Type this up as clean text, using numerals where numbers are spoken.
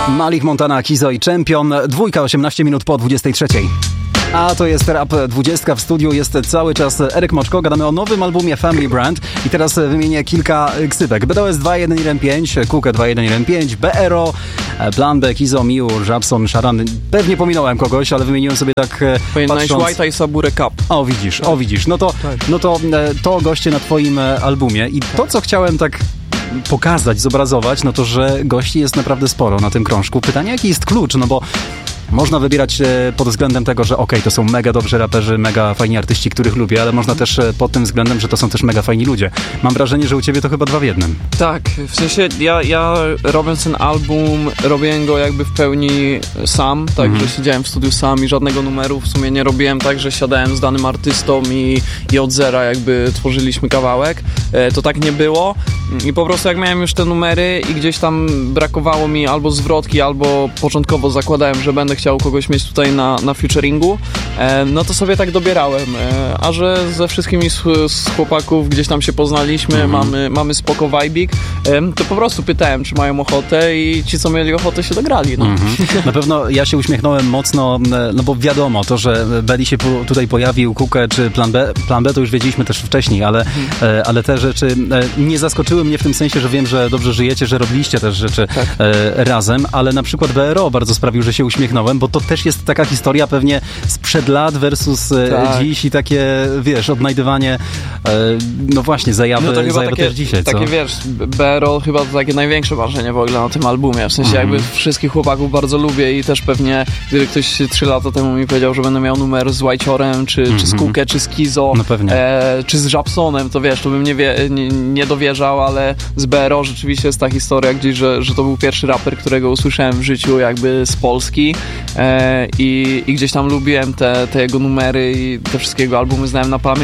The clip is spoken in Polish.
Malik Montana, Kizo i Champion. 2, 18 minut po 23. A to jest Rap 20. W studiu jest cały czas Eryk Moczko. Gadamy o nowym albumie Family Brand. I teraz wymienię kilka ksywek. BDOS 2.1.1.5, Kukę 2.1.1.5, BRO, Plan B, Kizo, Miur, Żabson, Szaran. Pewnie pominąłem kogoś, ale wymieniłem sobie tak patrząc... White'a i Saburę Cup. O, widzisz. To goście na twoim albumie. I to, co chciałem tak pokazać, zobrazować, no to, że gości jest naprawdę sporo na tym krążku. Pytanie, jaki jest klucz? No bo można wybierać pod względem tego, że to są mega dobrzy raperzy, mega fajni artyści, których lubię, ale można też pod tym względem, że to są też mega fajni ludzie. Mam wrażenie, że u ciebie to chyba 2 w 1. Tak, w sensie ja robiąc ten album, robiłem go jakby w pełni sam, tak, że siedziałem w studiu sam i żadnego numeru w sumie nie robiłem tak, że siadałem z danym artystą i od zera jakby tworzyliśmy kawałek. To tak nie było i po prostu jak miałem już te numery i gdzieś tam brakowało mi albo zwrotki, albo początkowo zakładałem, że będę chciał kogoś mieć tutaj na featuringu, no to sobie tak dobierałem, a że ze wszystkimi z chłopaków gdzieś tam się poznaliśmy, mamy spoko vibik, to po prostu pytałem, czy mają ochotę i ci, co mieli ochotę, się dograli. No. Na pewno ja się uśmiechnąłem mocno, no bo wiadomo, to, że Belly się tutaj pojawił, Kukę czy Plan B to już wiedzieliśmy też wcześniej, ale te rzeczy nie zaskoczyły mnie w tym sensie, że wiem, że dobrze żyjecie, że robiliście też rzeczy razem, ale na przykład BRO bardzo sprawił, że się uśmiechnąłem, bo to też jest taka historia pewnie sprzed lat versus dziś i takie, wiesz, odnajdywanie no właśnie, zajawy takie, też dzisiaj, co? Takie, wiesz, BRO chyba to takie największe marzenie w ogóle na tym albumie, w sensie jakby wszystkich chłopaków bardzo lubię i też pewnie, gdyby ktoś 3 lata temu mi powiedział, że będę miał numer z White'orem, czy z Kukę, czy z Kizo, no czy z Żabsonem, to wiesz, to bym nie dowierzał, ale z BRO rzeczywiście jest ta historia gdzieś, że to był pierwszy raper, którego usłyszałem w życiu jakby z Polski i gdzieś tam lubiłem te jego numery i te wszystkie jego albumy znałem na pamięć.